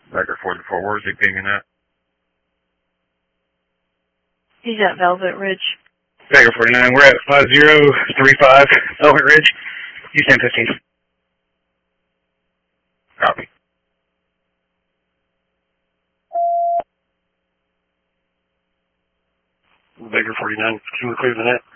Baker 44, where's he pinging at? He's at Velvet Ridge. Baker 49, we're at 5035 Velvet Ridge, East 1015. Copy. Baker 49, can we clear the net?